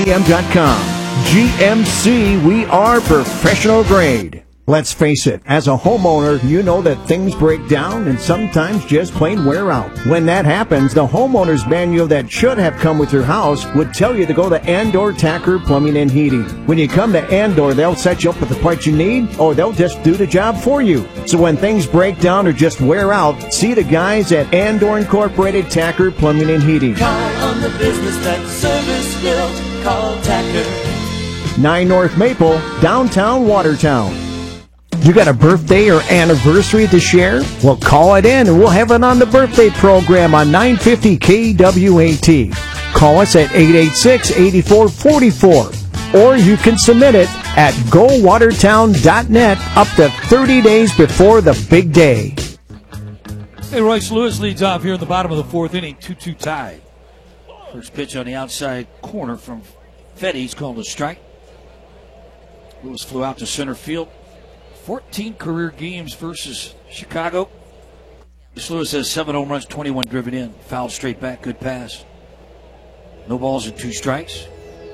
GM.com. GMC, we are professional grade. Let's face it, as a homeowner, you know that things break down and sometimes just plain wear out. When that happens, the homeowner's manual that should have come with your house would tell you to go to Andor Tacker Plumbing and Heating. When you come to Andor, they'll set you up with the parts you need, or they'll just do the job for you. So when things break down or just wear out, see the guys at Andor Incorporated Tacker Plumbing and Heating. Call on the business that's service built. Call Tacker. 9 North Maple, downtown Watertown. You got a birthday or anniversary to share? Well, call it in and we'll have it on the birthday program on 950 KWAT. Call us at 886-8444. Or you can submit it at gowatertown.net up to 30 days before the big day. Hey, Royce Lewis leads off here in the bottom of the fourth inning, 2-2 tie. First pitch on the outside corner from Fetty. He's called a strike. Lewis flew out to center field. 14 career games versus Chicago. Lewis has 7 home runs, 21 driven in. Fouled straight back, good pass. No balls and 2 strikes.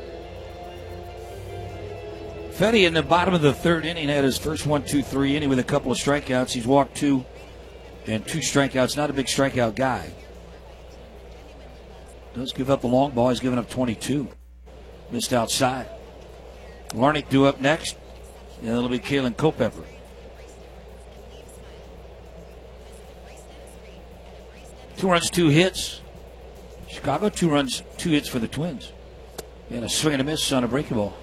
Fetty in the bottom of the third inning had his first 1-2-3 inning with a couple of strikeouts. He's walked 2 and 2 strikeouts. Not a big strikeout guy. Does give up the long ball. He's given up 22. Missed outside. Larnach due up next. And it'll be Kalen Culpepper. Two runs, 2 hits. Chicago, 2 runs, 2 hits for the Twins. And a swing and a miss on a breaking ball.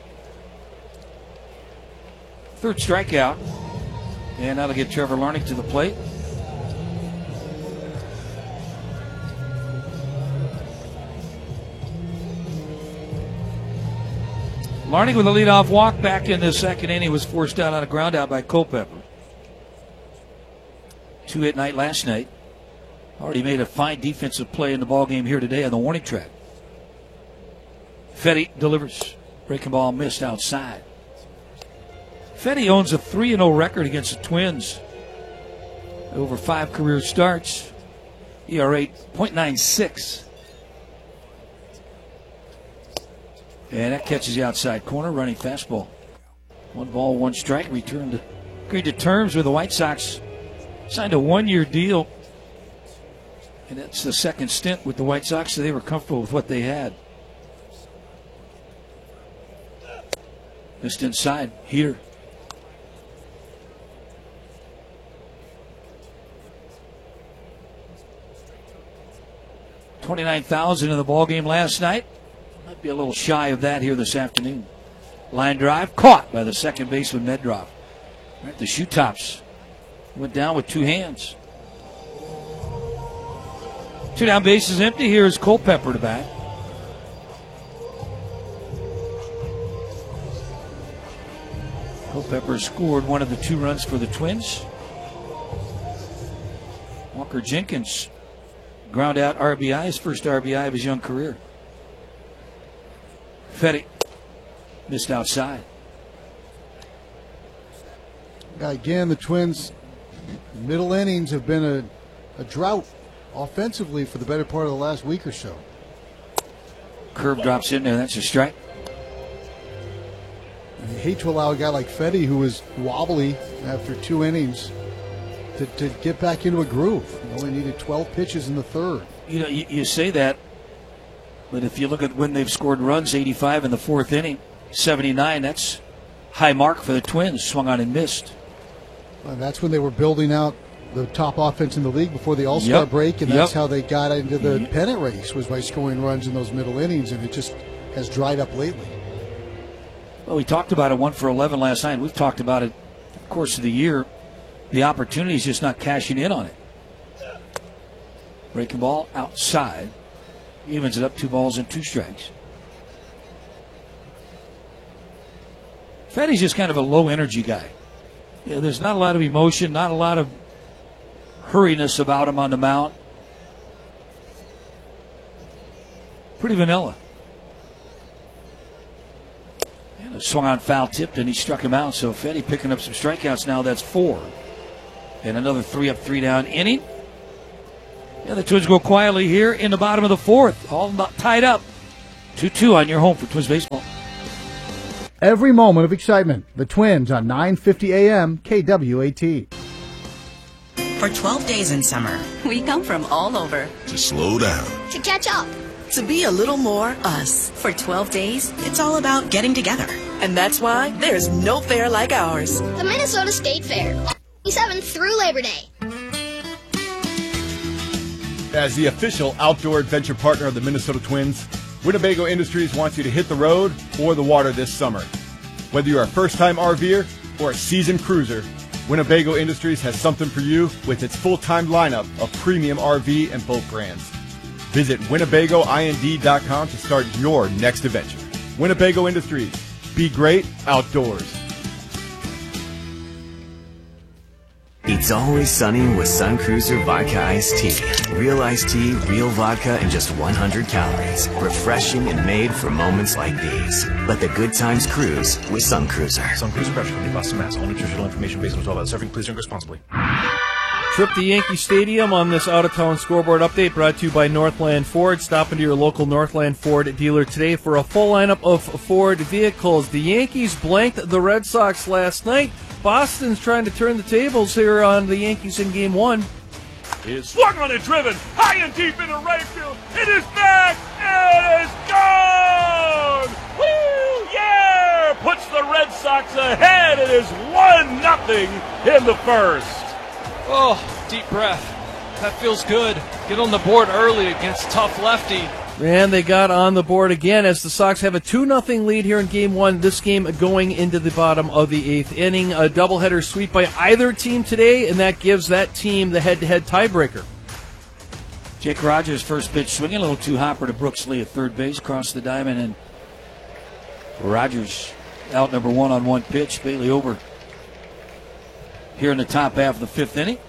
Third strikeout. And that'll get Trevor Larnach to the plate. Larnach with a leadoff walk back in the second inning was forced out on a ground out by Culpepper. 2-hit night last night. Already made a fine defensive play in the ballgame here today on the warning track. Fetty delivers. Breaking ball missed outside. Fetty owns a 3-0 record against the Twins. Over 5 career starts. ERA 0.96. And that catches the outside corner, running fastball. 1 ball, 1 strike. Agreed to terms with the White Sox. Signed a 1-year deal. And that's the second stint with the White Sox, so they were comfortable with what they had. Missed inside. Heater. $29,000 in the ballgame last night. Might be a little shy of that here this afternoon. Line drive caught by the second baseman Medroff. Right, the shoe tops went down with 2 hands. 2 down, bases empty. Here is Culpepper to bat. Culpepper scored one of the 2 runs for the Twins. Walker Jenkins ground out RBI, his first RBI of his young career. Fetty missed outside. Again, the Twins' middle innings have been a drought offensively for the better part of the last week or so. Curve drops in there. That's a strike. And you hate to allow a guy like Fetty, who was wobbly after 2 innings, to get back into a groove. He only needed 12 pitches in the third. You know, you say that, but if you look at when they've scored runs, 85 in the 4th inning, 79, that's high mark for the Twins. Swung on and missed. And that's when they were building out the top offense in the league before the All-Star break, and that's how they got into the pennant race, was by scoring runs in those middle innings, and it just has dried up lately. Well, we talked about it 1 for 11 last night. We've talked about it the course of the year. The opportunity is just not cashing in on it. Breaking ball outside. Evens it up, 2 balls and 2 strikes. Fetty's just kind of a low-energy guy. Yeah, there's not a lot of emotion, not a lot of hurriness about him on the mound. Pretty vanilla. And a swung on foul tipped, and he struck him out. So Fetty picking up some strikeouts now. That's 4. And another 3 up, 3 down inning. Yeah, the Twins go quietly here in the bottom of the 4th. All tied up. 2-2 on your home for Twins baseball. Every moment of excitement. The Twins on 9:50 a.m. KWAT. For 12 days in summer, we come from all over. To slow down. To catch up. To be a little more us. For 12 days, it's all about getting together. And that's why there's no fair like ours. The Minnesota State Fair, 27th through Labor Day. As the official outdoor adventure partner of the Minnesota Twins, Winnebago Industries wants you to hit the road or the water this summer. Whether you're a first-time RVer or a seasoned cruiser, Winnebago Industries has something for you with its full-time lineup of premium RV and boat brands. Visit WinnebagoIND.com to start your next adventure. Winnebago Industries. Be great outdoors. It's always sunny with Sun Cruiser Vodka Iced Tea. Real iced tea, real vodka, and just 100 calories. Refreshing and made for moments like these. Let the good times cruise with Sun Cruiser. Sun Cruiser Pressure Company, Boston, Mass. All nutritional information based on 12 hours serving. Please drink responsibly. Trip to Yankee Stadium on this out-of-town scoreboard update brought to you by Northland Ford. Stop into your local Northland Ford dealer today for a full lineup of Ford vehicles. The Yankees blanked the Red Sox last night. Boston's trying to turn the tables here on the Yankees in Game 1. Is swung on and driven high and deep into right field. It is back. It is gone. Woo! Yeah! Puts the Red Sox ahead. It is 1-0 in the first. Oh, deep breath. That feels good. Get on the board early against tough lefty. And they got on the board again as the Sox have a 2-0 lead here in Game 1. This game going into the bottom of the 8th inning. A doubleheader sweep by either team today, and that gives that team the head-to-head tiebreaker. Jake Rogers' first pitch swinging a little too hopper to Brooks Lee at third base, across the diamond, and Rogers out number one on one pitch. Bailey over here in the top half of the 5th inning.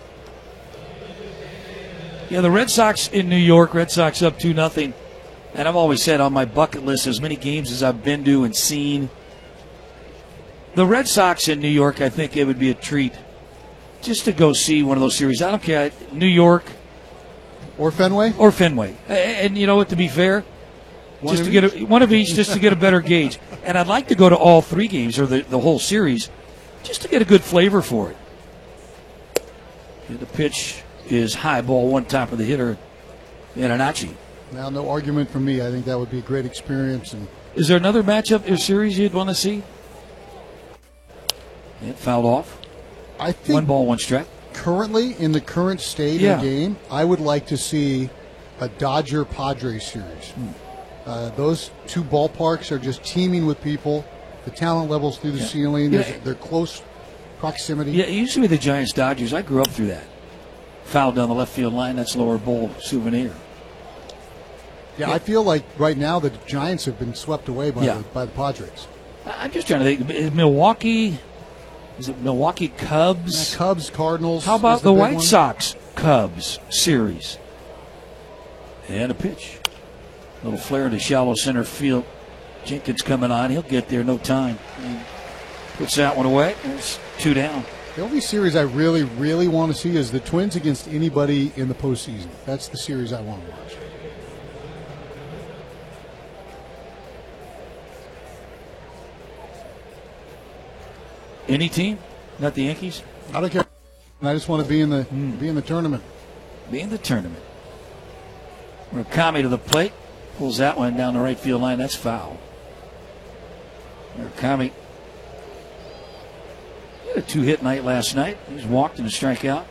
Yeah, the Red Sox in New York, Red Sox up 2-0. And I've always said on my bucket list, as many games as I've been to and seen, the Red Sox in New York, I think it would be a treat just to go see one of those series. I don't care, New York. Or Fenway? Or Fenway. And you know what, to be fair, one of each just to get a better gauge. And I'd like to go to all three games, or the whole series, just to get a good flavor for it. The pitch is high, ball one, top of the hitter, Ananachi. Now, no argument from me. I think that would be a great experience. And is there another matchup or series you'd want to see? It fouled off. I think 1 ball, 1 strike. Currently, in the current state of the game, I would like to see a Dodger-Padres series. Those two ballparks are just teeming with people. The talent levels through the ceiling. They're close proximity. Yeah, it used to be the Giants-Dodgers. I grew up through that. Foul down the left field line. That's lower bowl souvenir. Yeah, I feel like right now the Giants have been swept away by the Padres. I'm just trying to think. Is it Milwaukee Cubs? Cubs, Cardinals. How about the White Sox Cubs series? And a pitch. A little flare to shallow center field. Jenkins coming on. He'll get there, no time. And puts that one away. It's 2 down. The only series I really, really want to see is the Twins against anybody in the postseason. That's the series I want to watch. Any team? Not the Yankees? I don't care. I just want to be in the tournament. Be in the tournament. Murakami to the plate. Pulls that one down the right field line. That's foul. Murakami had a 2-hit night last night. He's walked and a strikeout.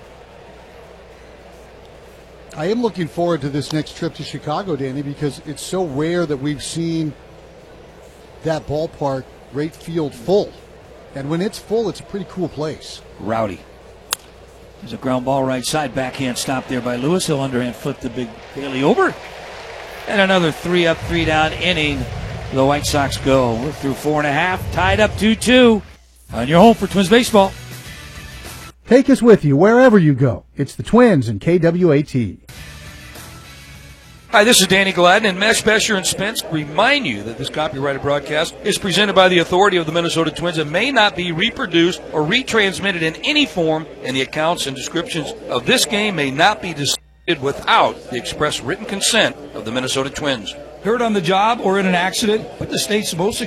I am looking forward to this next trip to Chicago, Danny, because it's so rare that we've seen that ballpark, right field, full. And when it's full, it's a pretty cool place. Rowdy. There's a ground ball right side. Backhand stop there by Lewis. He'll underhand flip the big Bailey over. And another 3 up, 3 down inning. The White Sox go. We're through 4.5. Tied up 2-2. On your home for Twins baseball. Take us with you wherever you go. It's the Twins and KWAT. Hi, this is Danny Gladden, and Mesh, Besher, and Spence remind you that this copyrighted broadcast is presented by the authority of the Minnesota Twins and may not be reproduced or retransmitted in any form, and the accounts and descriptions of this game may not be distributed without the express written consent of the Minnesota Twins. Hurt on the job or in an accident? But the state's most